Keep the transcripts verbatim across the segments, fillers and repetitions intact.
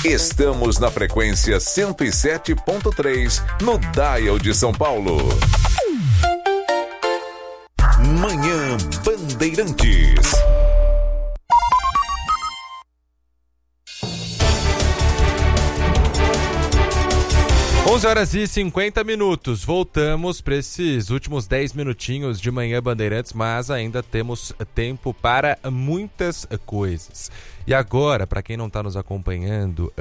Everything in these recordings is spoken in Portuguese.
Estamos na frequência cento e sete ponto três no Dial de São Paulo. Manhã Bandeirantes. onze horas e cinquenta minutos. Voltamos para esses últimos dez minutinhos de Manhã Bandeirantes, mas ainda temos tempo para muitas coisas. E agora, para quem não está nos acompanhando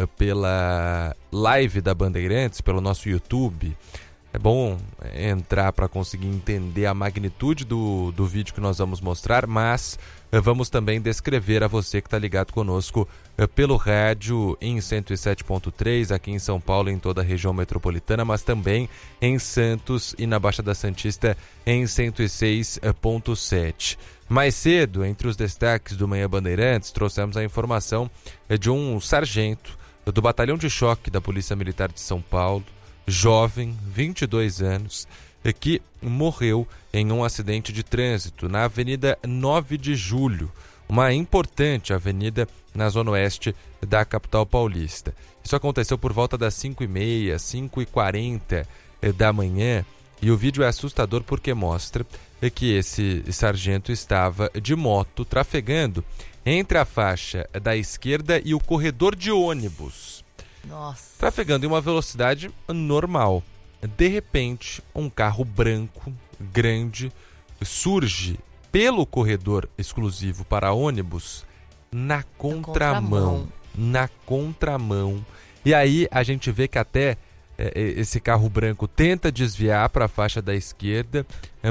pela live da Bandeirantes, pelo nosso YouTube, é bom entrar para conseguir entender a magnitude do, do vídeo que nós vamos mostrar, mas vamos também descrever a você que está ligado conosco pelo rádio em cento e sete ponto três, aqui em São Paulo, em toda a região metropolitana, mas também em Santos e na Baixada Santista em cento e seis ponto sete. Mais cedo, entre os destaques do Manhã Bandeirantes, trouxemos a informação de um sargento do Batalhão de Choque da Polícia Militar de São Paulo, jovem, vinte e dois anos, que morreu em um acidente de trânsito na Avenida nove de julho, uma importante avenida na zona oeste da capital paulista. Isso aconteceu por volta das cinco e meia, cinco e quarenta da manhã, e o vídeo é assustador porque mostra que esse sargento estava de moto trafegando entre a faixa da esquerda e o corredor de ônibus. Nossa. Trafegando em uma velocidade normal. De repente, um carro branco, grande, surge pelo corredor exclusivo para ônibus na contramão. Na contramão. E aí a gente vê que até é, esse carro branco tenta desviar para a faixa da esquerda,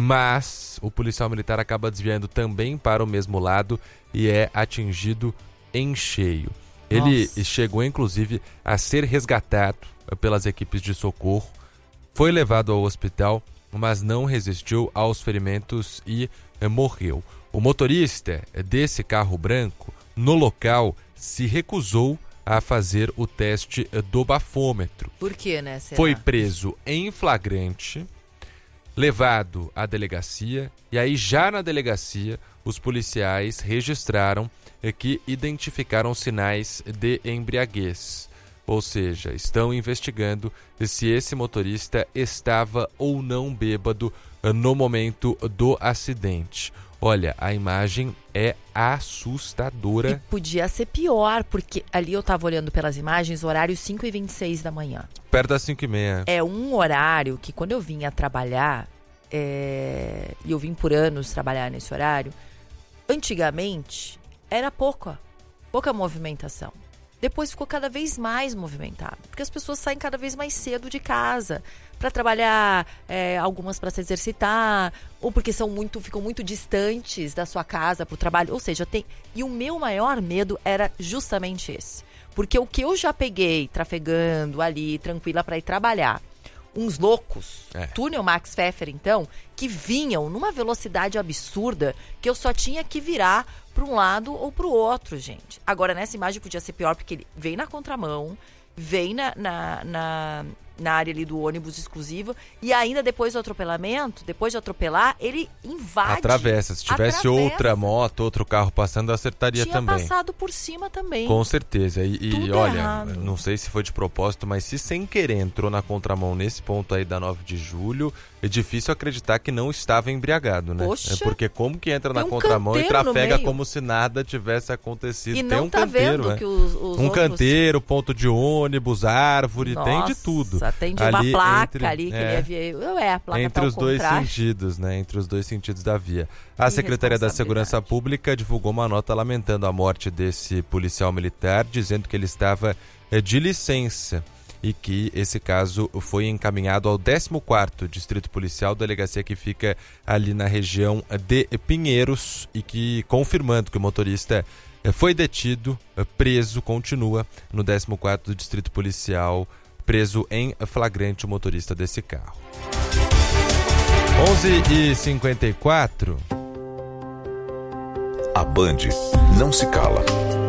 mas o policial militar acaba desviando também para o mesmo lado e é atingido em cheio. Ele Nossa. chegou, inclusive, a ser resgatado pelas equipes de socorro, foi levado ao hospital, mas não resistiu aos ferimentos e eh, morreu. O motorista desse carro branco, no local, se recusou a fazer o teste do bafômetro. Por quê, né? Será? Foi preso em flagrante, levado à delegacia, e aí já na delegacia os policiais registraram que identificaram sinais de embriaguez. Ou seja, estão investigando se esse motorista estava ou não bêbado no momento do acidente. Olha, a imagem é assustadora. E podia ser pior, porque ali eu estava olhando pelas imagens, horário cinco e vinte e seis da manhã. Perto das cinco e meia. É um horário que quando eu vinha trabalhar, é... e eu vim por anos trabalhar nesse horário, antigamente era pouca, pouca movimentação. Depois ficou cada vez mais movimentado, porque as pessoas saem cada vez mais cedo de casa para trabalhar, é, algumas para se exercitar, ou porque são muito, ficam muito distantes da sua casa para o trabalho. Ou seja, tem. E o meu maior medo era justamente esse. Porque o que eu já peguei trafegando ali, tranquila para ir trabalhar, uns loucos, é. túnel Max Pfeffer então, que vinham numa velocidade absurda que eu só tinha que virar para um lado ou para o outro, gente. Agora, nessa imagem podia ser pior, porque ele vem na contramão, vem na, na, na, na área ali do ônibus exclusivo, e ainda depois do atropelamento, depois de atropelar, ele invade. Atravessa. Se tivesse atravessa. outra moto, outro carro passando, acertaria Tinha também. Tinha passado por cima também. Com certeza. E, e olha, errado. Não sei se foi de propósito, mas se sem querer entrou na contramão nesse ponto aí da nove de julho, é difícil acreditar que não estava embriagado, né? Poxa, é porque como que entra na um contramão e trafega como se nada tivesse acontecido? E tem não um tá canteiro, vendo né? que os, os um outros... canteiro, ponto de ônibus, árvore, Nossa, tem de tudo. Tem de ali uma placa entre, ali que é, ele havia... É, a placa entre tá os dois contraste. sentidos, né? Entre os dois sentidos da via. A Secretaria da Segurança Pública divulgou uma nota lamentando a morte desse policial militar, dizendo que ele estava de licença e que esse caso foi encaminhado ao décimo quarto Distrito Policial, delegacia que fica ali na região de Pinheiros, e que, confirmando que o motorista foi detido, preso, continua no décimo quarto Distrito Policial, preso em flagrante o motorista desse carro. onze e cinquenta e quatro. A Band não se cala.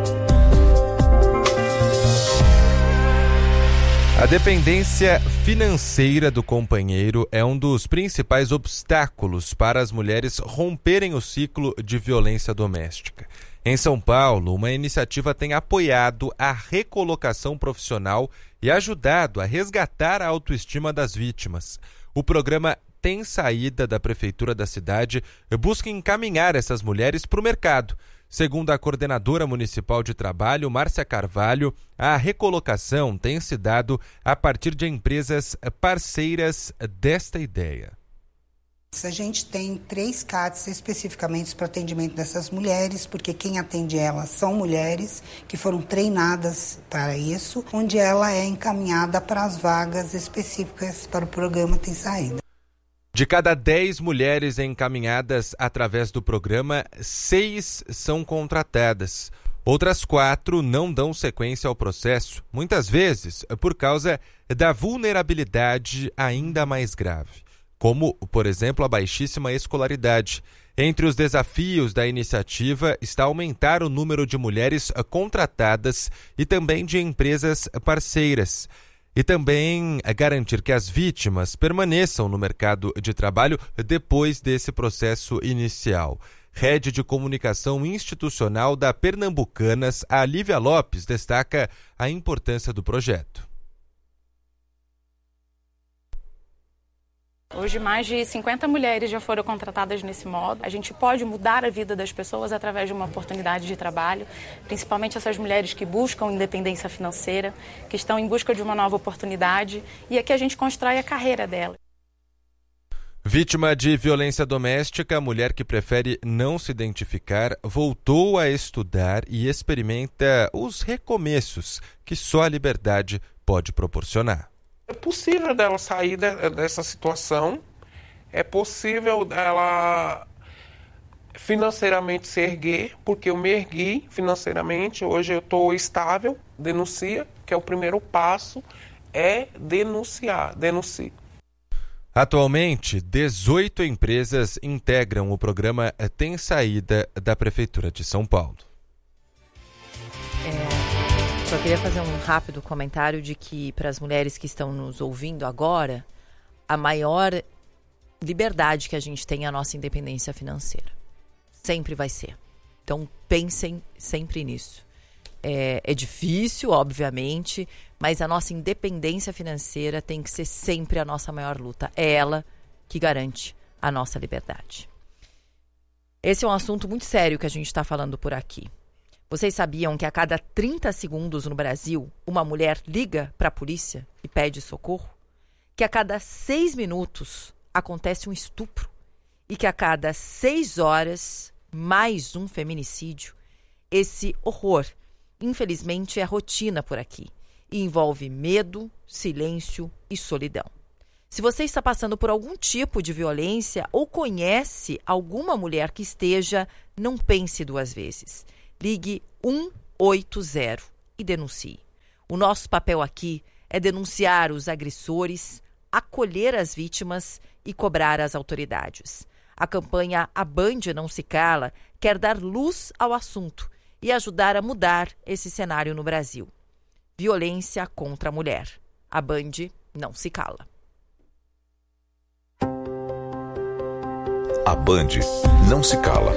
A dependência financeira do companheiro é um dos principais obstáculos para as mulheres romperem o ciclo de violência doméstica. Em São Paulo, uma iniciativa tem apoiado a recolocação profissional e ajudado a resgatar a autoestima das vítimas. O programa Tem Saída da Prefeitura da cidade busca encaminhar essas mulheres para o mercado. Segundo a coordenadora municipal de trabalho, Márcia Carvalho, a recolocação tem se dado a partir de empresas parceiras desta ideia. A gente tem três C A Ts especificamente para o atendimento dessas mulheres, porque quem atende elas são mulheres que foram treinadas para isso, onde ela é encaminhada para as vagas específicas para o programa Tem Saída. De cada dez mulheres encaminhadas através do programa, seis são contratadas. Outras quatro não dão sequência ao processo, muitas vezes por causa da vulnerabilidade ainda mais grave, como, por exemplo, a baixíssima escolaridade. Entre os desafios da iniciativa está aumentar o número de mulheres contratadas e também de empresas parceiras. E também garantir que as vítimas permaneçam no mercado de trabalho depois desse processo inicial. Rede de Comunicação Institucional da Pernambucanas, a Lívia Lopes, destaca a importância do projeto. Hoje, mais de cinquenta mulheres já foram contratadas nesse modo. A gente pode mudar a vida das pessoas através de uma oportunidade de trabalho, principalmente essas mulheres que buscam independência financeira, que estão em busca de uma nova oportunidade, e aqui a gente constrói a carreira delas. Vítima de violência doméstica, a mulher que prefere não se identificar voltou a estudar e experimenta os recomeços que só a liberdade pode proporcionar. É possível dela sair de, dessa situação, é possível dela financeiramente se erguer, porque eu me ergui financeiramente, hoje eu estou estável, denuncia, que é o primeiro passo, é denunciar, denuncie. Atualmente, dezoito empresas integram o programa Tem Saída da Prefeitura de São Paulo. É... Só queria fazer um rápido comentário de que, para as mulheres que estão nos ouvindo agora, a maior liberdade que a gente tem é a nossa independência financeira. Sempre vai ser. Então, pensem sempre nisso. É, é difícil, obviamente, mas a nossa independência financeira tem que ser sempre a nossa maior luta. É ela que garante a nossa liberdade. Esse é um assunto muito sério que a gente está falando por aqui. Vocês sabiam que a cada trinta segundos no Brasil, uma mulher liga para a polícia e pede socorro? Que a cada seis minutos acontece um estupro? E que a cada seis horas, mais um feminicídio? Esse horror, infelizmente, é rotina por aqui. E envolve medo, silêncio e solidão. Se você está passando por algum tipo de violência ou conhece alguma mulher que esteja, não pense duas vezes. Ligue um oito zero e denuncie. O nosso papel aqui é denunciar os agressores, acolher as vítimas e cobrar as autoridades. A campanha A Band Não Se Cala quer dar luz ao assunto e ajudar a mudar esse cenário no Brasil. Violência contra a mulher. A Band não se cala. A Band não se cala.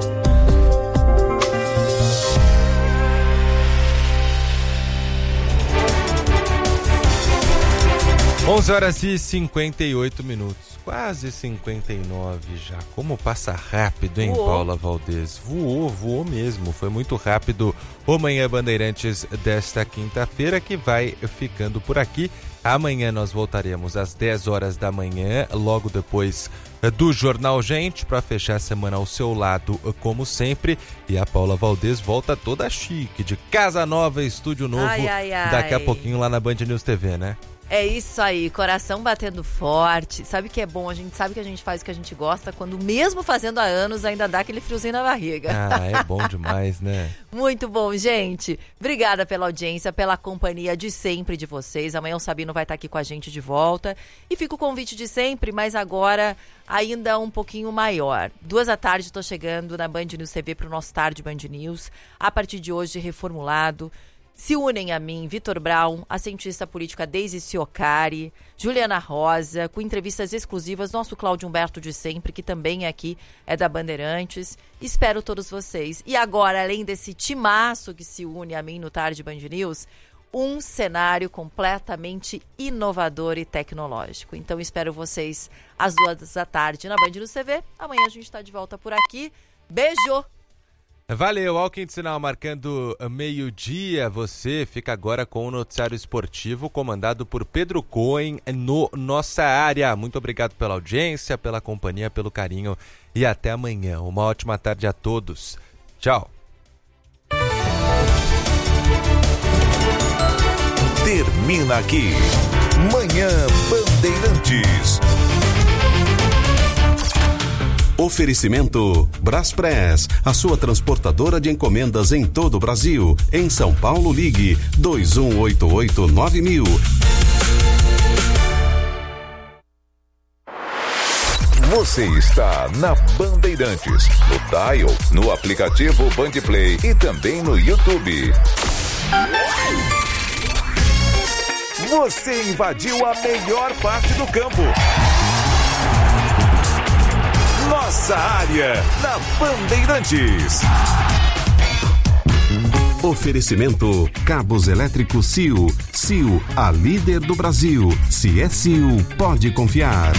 onze horas e cinquenta e oito minutos, quase cinquenta e nove já. Como passa rápido, hein, Voou. Paula Valdez? Voou, voou mesmo. Foi muito rápido o Manhã Bandeirantes desta quinta-feira, que vai ficando por aqui. Amanhã nós voltaremos às dez horas da manhã, logo depois do Jornal Gente, para fechar a semana ao seu lado, como sempre. E a Paula Valdez volta toda chique, de casa nova, estúdio novo, ai, ai, ai. daqui a pouquinho lá na Band News T V, né? É isso aí, coração batendo forte. Sabe que é bom? A gente sabe que a gente faz o que a gente gosta quando, mesmo fazendo há anos, ainda dá aquele friozinho na barriga. Ah, é bom demais, né? Muito bom, gente. Obrigada pela audiência, pela companhia de sempre de vocês. Amanhã o Sabino vai estar aqui com a gente de volta. E fica o convite de sempre, mas agora ainda um pouquinho maior. Duas da tarde estou chegando na Band News T V para o nosso Tarde Band News. A partir de hoje, reformulado. Se unem a mim, Vitor Brown, a cientista política Deise Ciocari, Juliana Rosa, com entrevistas exclusivas, nosso Cláudio Humberto de sempre, que também é aqui, é da Bandeirantes. Espero todos vocês. E agora, além desse timaço que se une a mim no Tarde Band News, um cenário completamente inovador e tecnológico. Então, espero vocês às duas da tarde na Band News T V. Amanhã a gente está de volta por aqui. Beijo! Valeu, Alquim de Sinal marcando meio-dia. Você fica agora com o noticiário esportivo comandado por Pedro Cohen no Nossa Área. Muito obrigado pela audiência, pela companhia, pelo carinho e até amanhã. Uma ótima tarde a todos. Tchau. Termina aqui. Manhã Bandeirantes. Oferecimento Braspress, a sua transportadora de encomendas em todo o Brasil. Em São Paulo, ligue dois um oito oito nove mil. Você está na Bandeirantes, no Dial, no aplicativo Bandplay e também no YouTube. Você invadiu a melhor parte do campo. Nossa Área, na Bandeirantes. Oferecimento Cabos Elétricos C I U. C I U, a líder do Brasil. Se é C I U, pode confiar.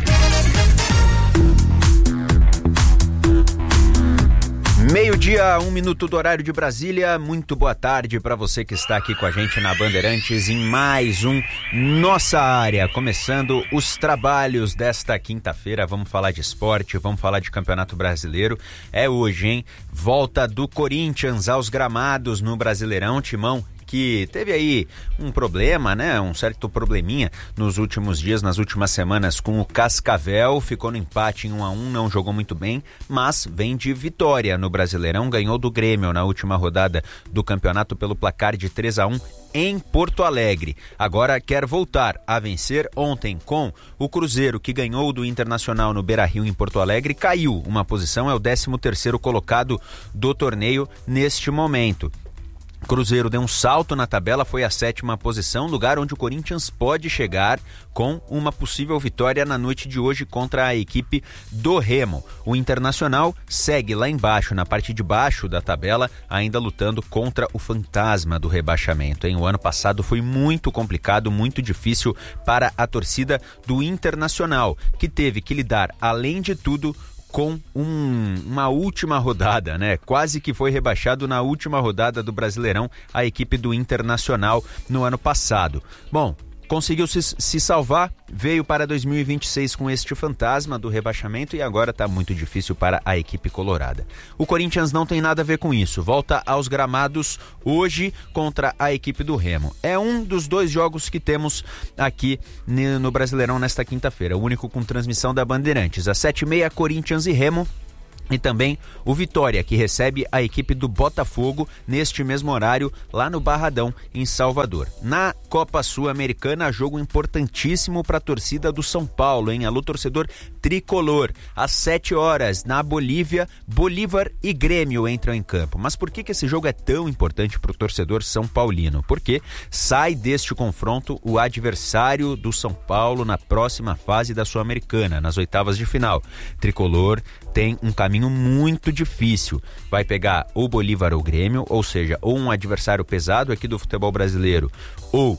Meio-dia, um minuto do horário de Brasília. Muito boa tarde para você que está aqui com a gente na Bandeirantes em mais um Nossa Área. Começando os trabalhos desta quinta-feira. Vamos falar de esporte, vamos falar de Campeonato Brasileiro. É hoje, hein? Volta do Corinthians aos gramados no Brasileirão. Timão que teve aí um problema, né, um certo probleminha nos últimos dias, nas últimas semanas com o Cascavel, ficou no empate em um a um, não jogou muito bem, mas vem de vitória no Brasileirão, ganhou do Grêmio na última rodada do campeonato pelo placar de três a um em Porto Alegre. Agora quer voltar a vencer. Ontem com o Cruzeiro, que ganhou do Internacional no Beira-Rio em Porto Alegre, caiu uma posição, é o décimo terceiro colocado do torneio neste momento. Cruzeiro deu um salto na tabela, foi a sétima posição, lugar onde o Corinthians pode chegar com uma possível vitória na noite de hoje contra a equipe do Remo. O Internacional segue lá embaixo, na parte de baixo da tabela, ainda lutando contra o fantasma do rebaixamento. Hein? O ano passado foi muito complicado, muito difícil para a torcida do Internacional, que teve que lidar, além de tudo, com um, uma última rodada, né? Quase que foi rebaixado na última rodada do Brasileirão a equipe do Internacional no ano passado. Bom, conseguiu se, se salvar, veio para dois mil e vinte e seis com este fantasma do rebaixamento e agora está muito difícil para a equipe colorada. O Corinthians não tem nada a ver com isso, volta aos gramados hoje contra a equipe do Remo. É um dos dois jogos que temos aqui no Brasileirão nesta quinta-feira, o único com transmissão da Bandeirantes. Às sete e meia, Corinthians e Remo. E também o Vitória, que recebe a equipe do Botafogo neste mesmo horário, lá no Barradão, em Salvador. Na Copa Sul-Americana, jogo importantíssimo para a torcida do São Paulo, hein? Alô, torcedor tricolor. Às sete horas, na Bolívia, Bolívar e Grêmio entram em campo. Mas por que que esse jogo é tão importante para o torcedor são paulino? Porque sai deste confronto o adversário do São Paulo na próxima fase da Sul-Americana, nas oitavas de final. Tricolor tem um caminho muito difícil. Vai pegar ou Bolívar ou Grêmio, ou seja, ou um adversário pesado aqui do futebol brasileiro, ou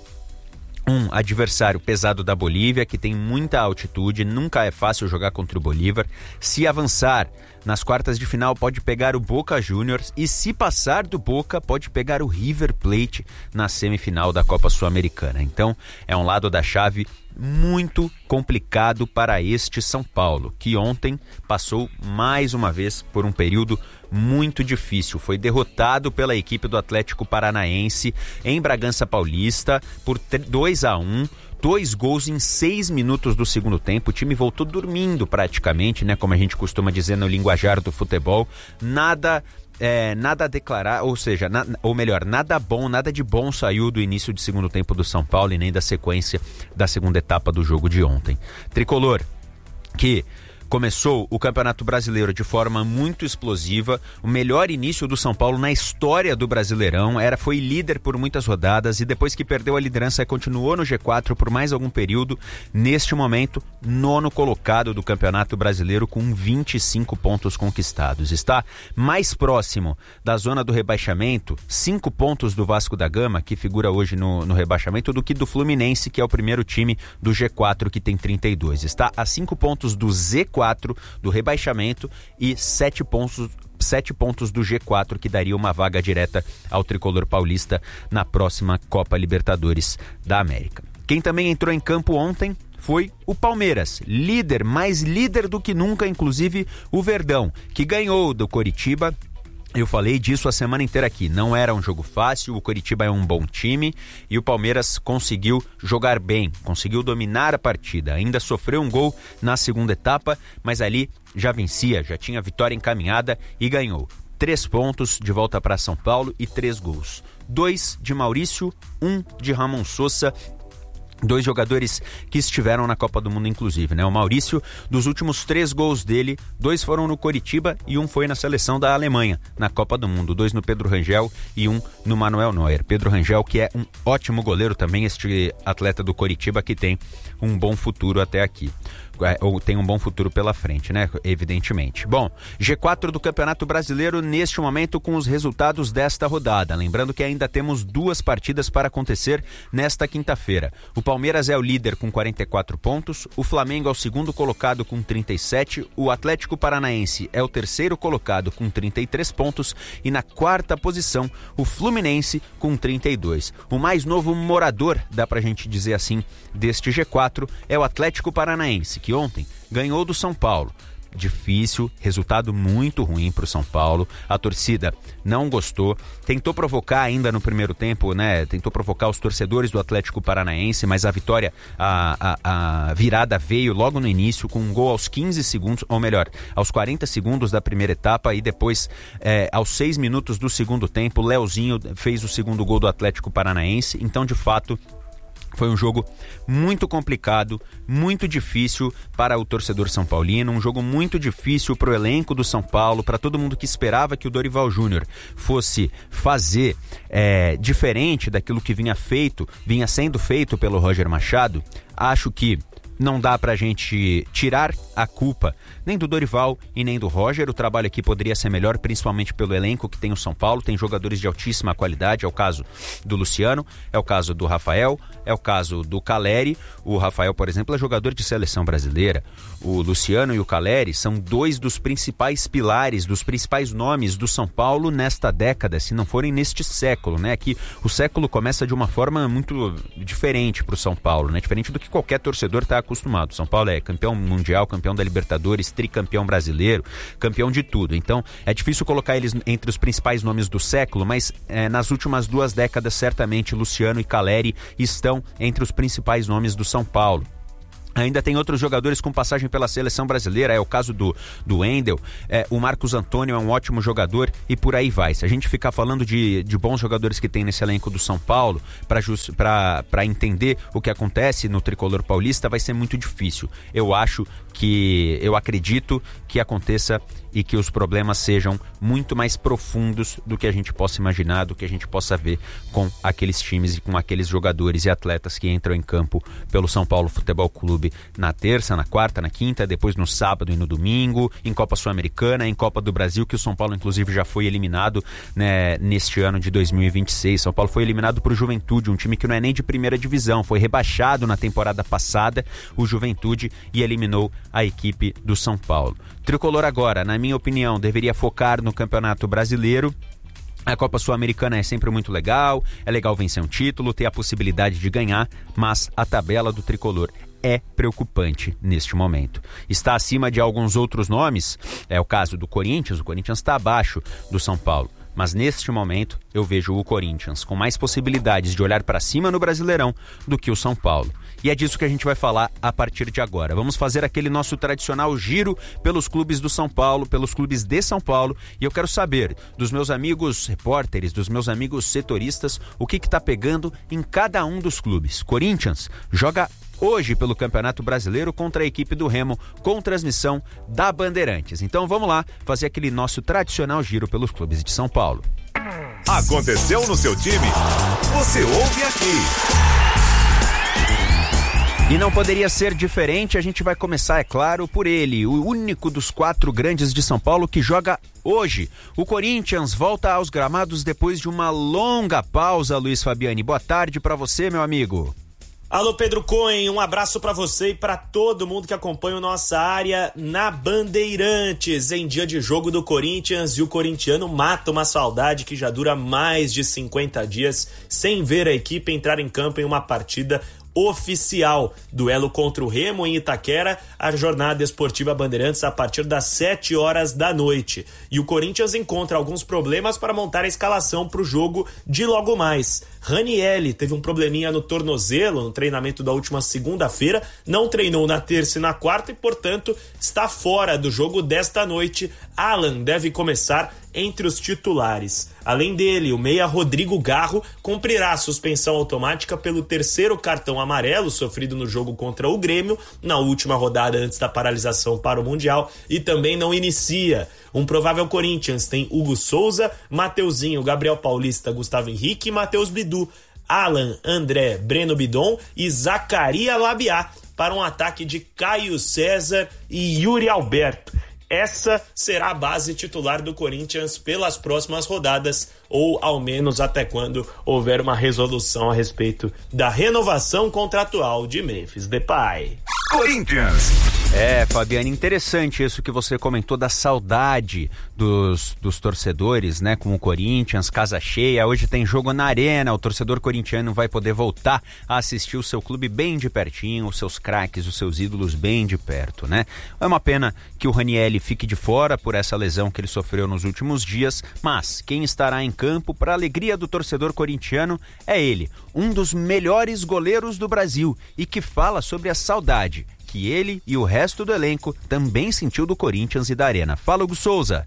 um adversário pesado da Bolívia, que tem muita altitude, nunca é fácil jogar contra o Bolívar. Se avançar nas quartas de final, pode pegar o Boca Juniors, e se passar do Boca, pode pegar o River Plate na semifinal da Copa Sul-Americana. Então, é um lado da chave muito complicado para este São Paulo, que ontem passou mais uma vez por um período muito difícil. Foi derrotado pela equipe do Atlético Paranaense em Bragança Paulista por dois a um. Dois gols em seis minutos do segundo tempo. O time voltou dormindo praticamente, né? Como a gente costuma dizer no linguajar do futebol. Nada... É, nada a declarar, ou seja, na, ou melhor, nada bom, nada de bom saiu do início de segundo tempo do São Paulo e nem da sequência da segunda etapa do jogo de ontem. Tricolor, que começou o Campeonato Brasileiro de forma muito explosiva, o melhor início do São Paulo na história do Brasileirão, era, foi líder por muitas rodadas e depois que perdeu a liderança continuou no G quatro por mais algum período, neste momento, nono colocado do Campeonato Brasileiro com vinte e cinco pontos conquistados. Está mais próximo da zona do rebaixamento, cinco pontos do Vasco da Gama, que figura hoje no, no rebaixamento, do que do Fluminense, que é o primeiro time do G quatro, que tem trinta e dois. Está a cinco pontos do Z quatro, do rebaixamento, e sete pontos, sete pontos do G quatro, que daria uma vaga direta ao tricolor paulista na próxima Copa Libertadores da América. Quem também entrou em campo ontem foi o Palmeiras, líder, mais líder do que nunca, inclusive o Verdão, que ganhou do Coritiba. Eu falei disso a semana inteira aqui, não era um jogo fácil, o Coritiba é um bom time e o Palmeiras conseguiu jogar bem, conseguiu dominar a partida, ainda sofreu um gol na segunda etapa, mas ali já vencia, já tinha a vitória encaminhada e ganhou. Três pontos de volta para São Paulo e três gols. Dois de Maurício, um de Ramon Sosa, dois jogadores que estiveram na Copa do Mundo, inclusive, né? O Maurício, dos últimos três gols dele, dois foram no Coritiba e um foi na seleção da Alemanha, na Copa do Mundo. Dois no Pedro Rangel e um no Manuel Neuer. Pedro Rangel, que é um ótimo goleiro também, este atleta do Coritiba, que tem um bom futuro até aqui. Ou tem um bom futuro pela frente, né? Evidentemente. Bom, G quatro do Campeonato Brasileiro neste momento com os resultados desta rodada. Lembrando que ainda temos duas partidas para acontecer nesta quinta-feira. O Palmeiras é o líder com quarenta e quatro pontos, o Flamengo é o segundo colocado com trinta e sete, o Atlético Paranaense é o terceiro colocado com trinta e três pontos e na quarta posição o Fluminense com trinta e dois. O mais novo morador, dá pra gente dizer assim, deste G quatro é o Atlético Paranaense, que ontem ganhou do São Paulo. Difícil, resultado muito ruim para o São Paulo. A torcida não gostou, tentou provocar ainda no primeiro tempo, né? Tentou provocar os torcedores do Atlético Paranaense, mas a vitória, a, a, a virada veio logo no início com um gol aos quinze segundos, ou melhor, aos quarenta segundos da primeira etapa e depois é, aos seis minutos do segundo tempo, Leozinho fez o segundo gol do Atlético Paranaense. Então, de fato, foi um jogo muito complicado, muito difícil para o torcedor são paulino, um jogo muito difícil para o elenco do São Paulo, para todo mundo que esperava que o Dorival Júnior fosse fazer é, diferente daquilo que vinha feito, vinha sendo feito pelo Roger Machado. Acho que não dá pra gente tirar a culpa nem do Dorival e nem do Roger. O trabalho aqui poderia ser melhor, principalmente pelo elenco que tem o São Paulo. Tem jogadores de altíssima qualidade, é o caso do Luciano, é o caso do Rafael, é o caso do Caleri. O Rafael, por exemplo, é jogador de seleção brasileira. O Luciano e o Caleri são dois dos principais pilares, dos principais nomes do São Paulo nesta década, se não forem neste século, né? Que o século começa de uma forma muito diferente pro São Paulo, né? Diferente do que qualquer torcedor está acostumado. São Paulo é campeão mundial, campeão da Libertadores, tricampeão brasileiro, campeão de tudo. Então, é difícil colocar eles entre os principais nomes do século, mas é, nas últimas duas décadas, certamente, Luciano e Caleri estão entre os principais nomes do São Paulo. Ainda tem outros jogadores com passagem pela seleção brasileira, é o caso do, do Wendel, é, o Marcos Antônio é um ótimo jogador e por aí vai. Se a gente ficar falando de, de bons jogadores que tem nesse elenco do São Paulo, para entender o que acontece no tricolor paulista, vai ser muito difícil. Eu acho que, eu acredito que aconteça e que os problemas sejam muito mais profundos do que a gente possa imaginar, do que a gente possa ver com aqueles times e com aqueles jogadores e atletas que entram em campo pelo São Paulo Futebol Clube na terça, na quarta, na quinta, depois no sábado e no domingo, em Copa Sul-Americana, em Copa do Brasil, que o São Paulo inclusive já foi eliminado, né, neste ano de dois mil e vinte e seis. São Paulo foi eliminado por Juventude, um time que não é nem de primeira divisão, foi rebaixado na temporada passada, o Juventude, e eliminou a equipe do São Paulo. Tricolor agora, na minha opinião, deveria focar no Campeonato Brasileiro. A Copa Sul-Americana é sempre muito legal, é legal vencer um título, ter a possibilidade de ganhar, mas a tabela do Tricolor é preocupante neste momento. Está acima de alguns outros nomes, é o caso do Corinthians, o Corinthians está abaixo do São Paulo. Mas neste momento eu vejo o Corinthians com mais possibilidades de olhar para cima no Brasileirão do que o São Paulo. E é disso que a gente vai falar a partir de agora. Vamos fazer aquele nosso tradicional giro pelos clubes do São Paulo, pelos clubes de São Paulo. E eu quero saber dos meus amigos repórteres, dos meus amigos setoristas, o que está pegando em cada um dos clubes. Corinthians joga hoje pelo Campeonato Brasileiro contra a equipe do Remo, com transmissão da Bandeirantes. Então vamos lá fazer aquele nosso tradicional giro pelos clubes de São Paulo. Aconteceu no seu time? Você ouve aqui. E não poderia ser diferente, a gente vai começar, é claro, por ele, o único dos quatro grandes de São Paulo que joga hoje. O Corinthians volta aos gramados depois de uma longa pausa, Luiz Fabiani. Boa tarde para você, meu amigo. Alô, Pedro Cohen, um abraço para você e para todo mundo que acompanha a nossa área na Bandeirantes, em dia de jogo do Corinthians, e o corintiano mata uma saudade que já dura mais de cinquenta dias sem ver a equipe entrar em campo em uma partida oficial. Duelo contra o Remo em Itaquera, a jornada esportiva Bandeirantes a partir das sete horas da noite. E o Corinthians encontra alguns problemas para montar a escalação para o jogo de logo mais. Ranielli teve um probleminha no tornozelo no treinamento da última segunda-feira, não treinou na terça e na quarta e, portanto, está fora do jogo desta noite. Alan deve começar entre os titulares. Além dele, o meia Rodrigo Garro cumprirá a suspensão automática pelo terceiro cartão amarelo sofrido no jogo contra o Grêmio, na última rodada antes da paralisação para o Mundial, e também não inicia. Um provável Corinthians tem Hugo Souza, Mateuzinho, Gabriel Paulista, Gustavo Henrique e Matheus Bidu, Alan, André, Breno Bidon e Zacaria Labiá para um ataque de Caio César e Yuri Alberto. Essa será a base titular do Corinthians pelas próximas rodadas, ou ao menos até quando houver uma resolução a respeito da renovação contratual de Memphis Depay. Corinthians. É, Fabiane, interessante isso que você comentou da saudade dos, dos torcedores, né, com o Corinthians, casa cheia. Hoje tem jogo na Arena, o torcedor corintiano vai poder voltar a assistir o seu clube bem de pertinho, os seus craques, os seus ídolos bem de perto, né? É uma pena que o Ranielli fique de fora por essa lesão que ele sofreu nos últimos dias, mas quem estará em campo para a alegria do torcedor corintiano é ele, um dos melhores goleiros do Brasil e que fala sobre a saudade que ele e o resto do elenco também sentiu do Corinthians e da Arena. Fala, Hugo Souza.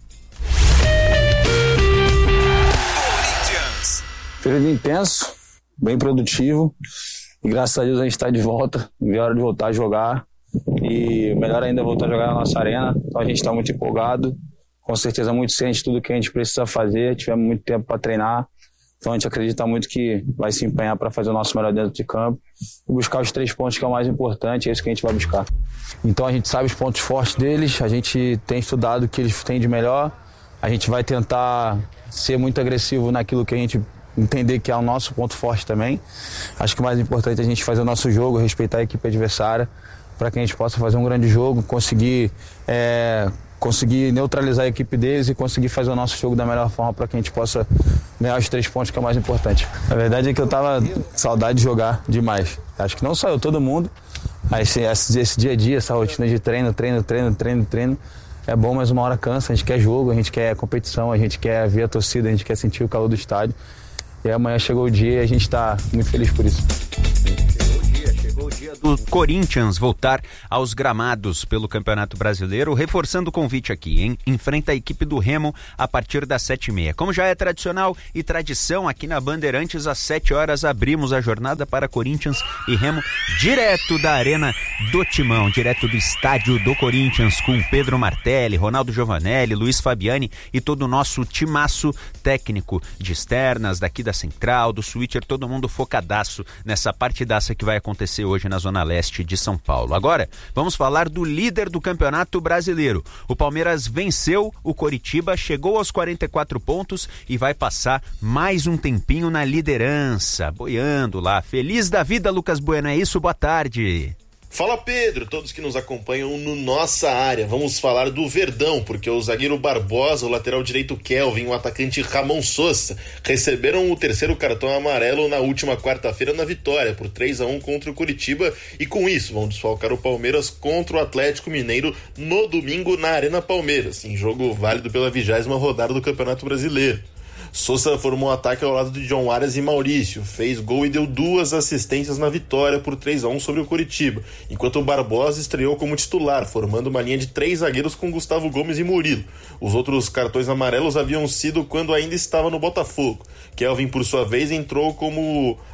Período intenso, bem produtivo, e graças a Deus a gente está de volta, é hora de voltar a jogar, e melhor ainda voltar a jogar na nossa arena. Então a gente está muito empolgado, com certeza muito ciente de tudo que a gente precisa fazer, tivemos muito tempo para treinar, então a gente acredita muito que vai se empenhar para fazer o nosso melhor dentro de campo e buscar os três pontos, que é o mais importante, é isso que a gente vai buscar. Então a gente sabe os pontos fortes deles, a gente tem estudado o que eles têm de melhor, a gente vai tentar ser muito agressivo naquilo que a gente entender que é o nosso ponto forte também. Acho que o mais importante é a gente fazer o nosso jogo, respeitar a equipe adversária, para que a gente possa fazer um grande jogo, conseguir... É, conseguir neutralizar a equipe deles e conseguir fazer o nosso jogo da melhor forma para que a gente possa ganhar os três pontos, que é o mais importante. A verdade é que eu tava com saudade de jogar demais. Acho que não só eu, todo mundo. Esse, esse, esse dia a dia, essa rotina de treino, treino, treino, treino, treino, é bom, mas uma hora cansa. A gente quer jogo, a gente quer competição, a gente quer ver a torcida, a gente quer sentir o calor do estádio. E amanhã chegou o dia e a gente está muito feliz por isso. O dia do Corinthians voltar aos gramados pelo Campeonato Brasileiro, reforçando o convite aqui, hein? Enfrenta a equipe do Remo a partir das sete e meia. Como já é tradicional e tradição aqui na Bandeirantes, às sete horas abrimos a jornada para Corinthians e Remo, direto da Arena do Timão, direto do estádio do Corinthians, com Pedro Martelli, Ronaldo Giovanelli, Luiz Fabiani e todo o nosso timaço técnico de externas, daqui da Central, do Switcher, todo mundo focadaço nessa partidaça que vai acontecer hoje na Zona Leste de São Paulo. Agora, vamos falar do líder do Campeonato Brasileiro. O Palmeiras venceu o Coritiba, chegou aos quarenta e quatro pontos e vai passar mais um tempinho na liderança, boiando lá. Feliz da vida, Lucas Bueno, é isso? Boa tarde. Fala, Pedro, todos que nos acompanham no Nossa Área. Vamos falar do Verdão, porque o zagueiro Barbosa, o lateral direito Kelvin, o atacante Ramon Sosa receberam o terceiro cartão amarelo na última quarta-feira na vitória por três a um contra o Coritiba, e com isso vão desfalcar o Palmeiras contra o Atlético Mineiro no domingo na Arena Palmeiras, em jogo válido pela vigésima rodada do Campeonato Brasileiro. Sousa formou ataque ao lado de John Arias e Maurício, fez gol e deu duas assistências na vitória por três a um sobre o Coritiba, enquanto o Barbosa estreou como titular, formando uma linha de três zagueiros com Gustavo Gomes e Murilo. Os outros cartões amarelos haviam sido quando ainda estava no Botafogo. Kelvin, por sua vez, entrou como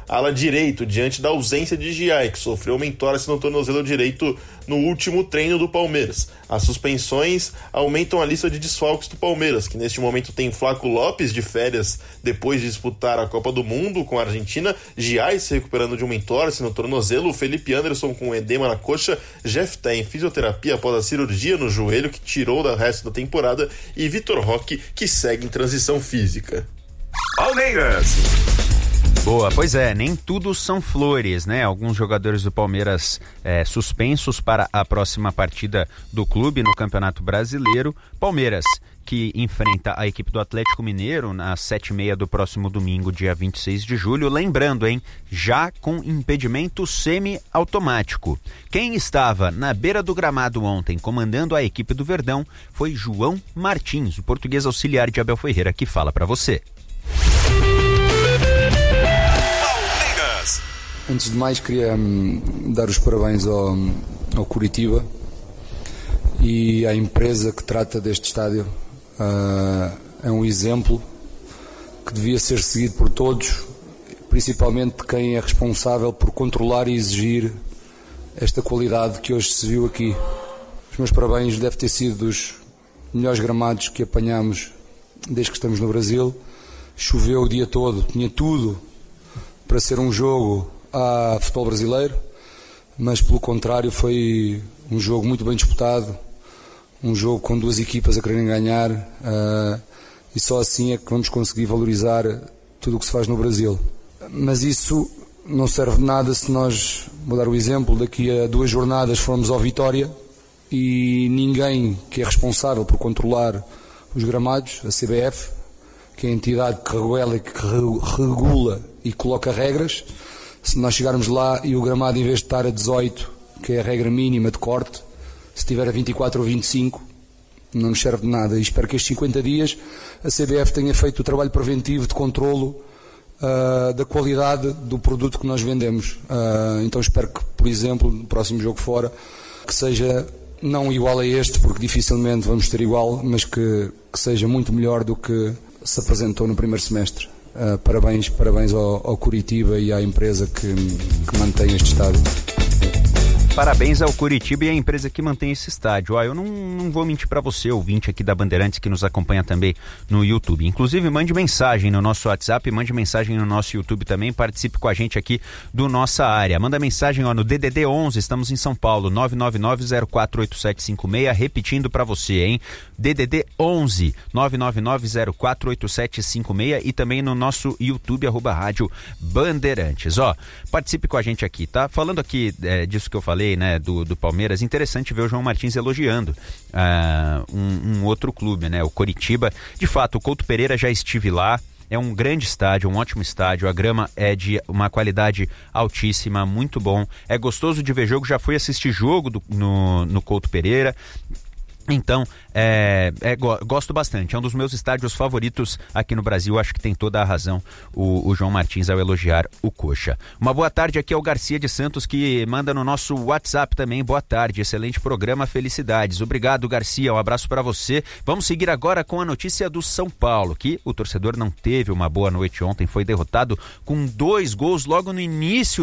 ala direito, diante da ausência de Giai, que sofreu uma entorse no tornozelo direito no último treino do Palmeiras. As suspensões aumentam a lista de desfalques do Palmeiras, que neste momento tem Flaco Lopes de férias depois de disputar a Copa do Mundo com a Argentina, Giai se recuperando de uma entorse no tornozelo, Felipe Anderson com edema na coxa, Jeff tá em fisioterapia após a cirurgia no joelho que tirou do resto da temporada e Vitor Roque, que segue em transição física. Palmeiras. Boa, pois é, nem tudo são flores, né? Alguns jogadores do Palmeiras é, suspensos para a próxima partida do clube no Campeonato Brasileiro. Palmeiras, que enfrenta a equipe do Atlético Mineiro às sete e meia do próximo domingo, dia vinte e seis de julho. Lembrando, hein, já com impedimento semi-automático. Quem estava na beira do gramado ontem comandando a equipe do Verdão foi João Martins, o português auxiliar de Abel Ferreira, que fala para você. Antes de mais, queria hum, dar os parabéns ao, ao Curitiba e à empresa que trata deste estádio. Uh, é um exemplo que devia ser seguido por todos, principalmente de quem é responsável por controlar e exigir esta qualidade que hoje se viu aqui. Os meus parabéns, deve ter sido dos melhores gramados que apanhamos desde que estamos no Brasil. Choveu o dia todo, tinha tudo para ser um jogo a futebol brasileiro, mas pelo contrário foi um jogo muito bem disputado, um jogo com duas equipas a quererem ganhar, uh, e só assim é que vamos conseguir valorizar tudo o que se faz no Brasil. Mas isso não serve de nada se nós, vou dar o exemplo, daqui a duas jornadas formos ao Vitória e ninguém que é responsável por controlar os gramados, a C B F, que é a entidade que regula, que regula e coloca regras, se nós chegarmos lá e o gramado, em vez de estar a dezoito, que é a regra mínima de corte, se estiver a vinte e quatro ou vinte e cinco, não nos serve de nada. E espero que estes cinquenta dias a C B F tenha feito o trabalho preventivo de controlo uh, da qualidade do produto que nós vendemos. Uh, então espero que, por exemplo, no próximo jogo fora, que seja não igual a este, porque dificilmente vamos ter igual, mas que, que seja muito melhor do que se apresentou no primeiro semestre. Uh, parabéns, parabéns ao, ao Curitiba e à empresa que, que mantém este estádio. Parabéns ao Curitiba e à empresa que mantém esse estádio. Ó, eu não, não vou mentir para você, ouvinte aqui da Bandeirantes, que nos acompanha também no YouTube. Inclusive, mande mensagem no nosso WhatsApp, mande mensagem no nosso YouTube também, participe com a gente aqui do Nossa Área. Manda mensagem ó, no D D D onze, estamos em São Paulo, nove nove nove zero quatro oito sete cinco seis, repetindo para você, hein? D D D onze, nove nove nove zero quatro oito sete cinco seis e também no nosso YouTube, arroba Rádio Bandeirantes. Ó, participe com a gente aqui, tá? Falando aqui é, disso que eu falei, né, do, do Palmeiras, interessante ver o João Martins elogiando uh, um, um outro clube, né, o Coritiba. De fato, o Couto Pereira já estive lá, é um grande estádio, um ótimo estádio, a grama é de uma qualidade altíssima, muito bom, é gostoso de ver jogo, já fui assistir jogo do, no, no Couto Pereira. Então, é, é, gosto bastante, é um dos meus estádios favoritos aqui no Brasil, acho que tem toda a razão o, o João Martins ao elogiar o Coxa. Uma boa tarde aqui ao Garcia de Santos, que manda no nosso WhatsApp também, boa tarde, excelente programa, felicidades. Obrigado, Garcia, um abraço para você. Vamos seguir agora com a notícia do São Paulo, que o torcedor não teve uma boa noite ontem, foi derrotado com dois gols logo no início